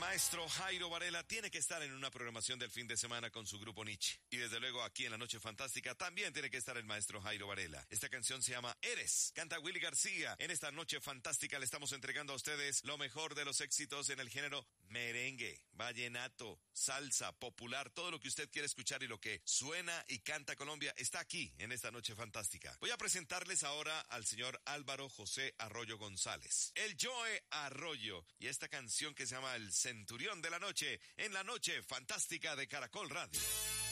maestro Jairo Varela tiene que estar en una programación del fin de semana con su grupo Nietzsche. Y desde luego aquí en La Noche Fantástica también tiene que estar el maestro Jairo Varela. Esta canción se llama Eres, canta Willy García. En esta Noche Fantástica le estamos entregando a ustedes lo mejor de los éxitos en el género merengue, vallenato, salsa, popular, todo lo que usted quiere escuchar y lo que suena y canta Colombia está aquí en esta Noche Fantástica. Voy a presentarles ahora al señor Álvaro José Arroyo González, el Joe Arroyo, y esta canción que se llama El Centurión de la Noche en La Noche Fantástica de Caracol Radio.